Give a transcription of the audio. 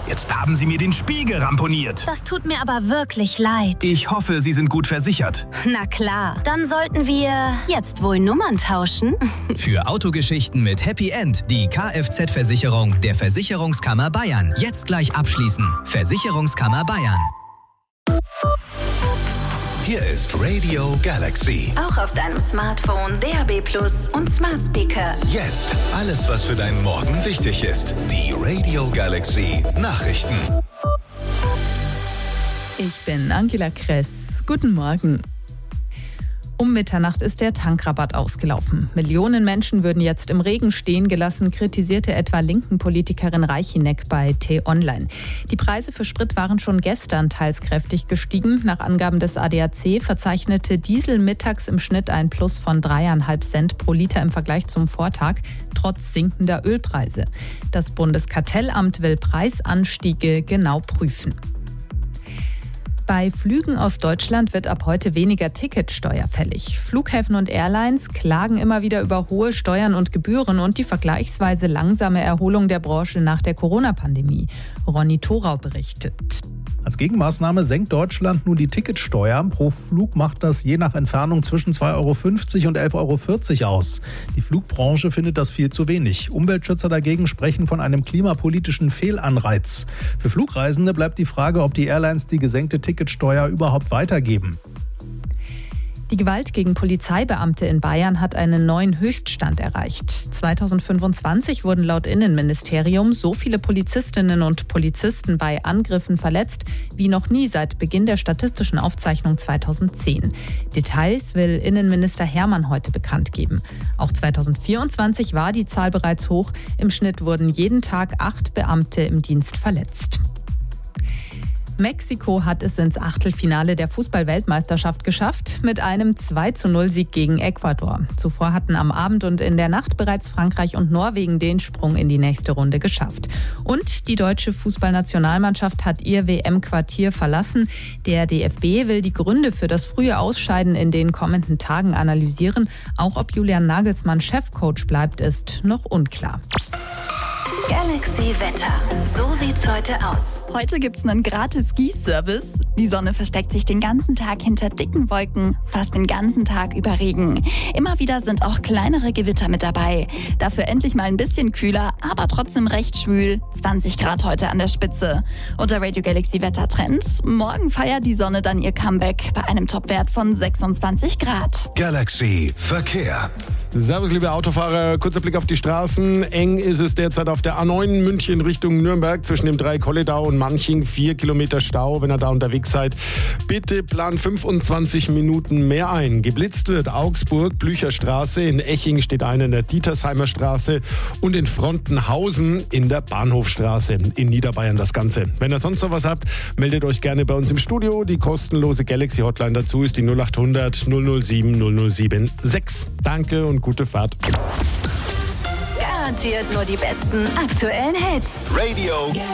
Jetzt haben Sie mir den Spiegel ramponiert. Das tut mir aber wirklich leid. Ich hoffe, Sie sind gut versichert. Na klar, dann sollten wir jetzt wohl Nummern tauschen. Für Autogeschichten mit Happy End die Kfz-Versicherung der Versicherungskammer Bayern. Jetzt gleich abschließen. Versicherungskammer Bayern. Hier ist Radio Galaxy. Auch auf deinem Smartphone, DAB+ und Smart Speaker. Jetzt alles, was für deinen Morgen wichtig ist. Die Radio Galaxy Nachrichten. Ich bin Angela Kress. Guten Morgen. Um Mitternacht ist der Tankrabatt ausgelaufen. Millionen Menschen würden jetzt im Regen stehen gelassen, kritisierte etwa linken Politikerin Reichineck bei T-Online. Die Preise für Sprit waren schon gestern teils kräftig gestiegen. Nach Angaben des ADAC verzeichnete Diesel mittags im Schnitt ein Plus von 3,5 Cent pro Liter im Vergleich zum Vortag, trotz sinkender Ölpreise. Das Bundeskartellamt will Preisanstiege genau prüfen. Bei Flügen aus Deutschland wird ab heute weniger Ticketsteuer fällig. Flughäfen und Airlines klagen immer wieder über hohe Steuern und Gebühren und die vergleichsweise langsame Erholung der Branche nach der Corona-Pandemie. Ronny Thorau berichtet. Als Gegenmaßnahme senkt Deutschland nun die Ticketsteuer. Pro Flug macht das je nach Entfernung zwischen 2,50 € und 11,40 € aus. Die Flugbranche findet das viel zu wenig. Umweltschützer dagegen sprechen von einem klimapolitischen Fehlanreiz. Für Flugreisende bleibt die Frage, ob die Airlines die gesenkte Ticketsteuer überhaupt weitergeben. Die Gewalt gegen Polizeibeamte in Bayern hat einen neuen Höchststand erreicht. 2025 wurden laut Innenministerium so viele Polizistinnen und Polizisten bei Angriffen verletzt wie noch nie seit Beginn der statistischen Aufzeichnung 2010. Details will Innenminister Hermann heute bekannt geben. Auch 2024 war die Zahl bereits hoch. Im Schnitt wurden jeden Tag 8 Beamte im Dienst verletzt. Mexiko hat es ins Achtelfinale der Fußball-Weltmeisterschaft geschafft mit einem 2:0-Sieg gegen Ecuador. Zuvor hatten am Abend und in der Nacht bereits Frankreich und Norwegen den Sprung in die nächste Runde geschafft. Und die deutsche Fußballnationalmannschaft hat ihr WM-Quartier verlassen. Der DFB will die Gründe für das frühe Ausscheiden in den kommenden Tagen analysieren. Auch ob Julian Nagelsmann Chefcoach bleibt, ist noch unklar. Galaxy Wetter. So sieht's heute aus. Heute gibt's einen gratis Gießservice. Die Sonne versteckt sich den ganzen Tag hinter dicken Wolken, fast den ganzen Tag über Regen. Immer wieder sind auch kleinere Gewitter mit dabei. Dafür endlich mal ein bisschen kühler, aber trotzdem recht schwül. 20 Grad heute an der Spitze. Und der Radio Galaxy Wettertrend. Morgen feiert die Sonne dann ihr Comeback bei einem Topwert von 26 Grad. Galaxy Verkehr. Servus, liebe Autofahrer. Kurzer Blick auf die Straßen. Eng ist es derzeit auf der A9 München Richtung Nürnberg zwischen dem Dreikolledau und Manching. 4 Kilometer Stau, wenn ihr da unterwegs seid. Bitte plan 25 Minuten mehr ein. Geblitzt wird Augsburg, Blücherstraße. In Eching steht einer in der Dietersheimer Straße. Und in Frontenhausen in der Bahnhofstraße. In Niederbayern das Ganze. Wenn ihr sonst noch was habt, meldet euch gerne bei uns im Studio. Die kostenlose Galaxy Hotline dazu ist die 0800 007 076. Danke und gute Fahrt. Garantiert nur die besten aktuellen Hits. Radio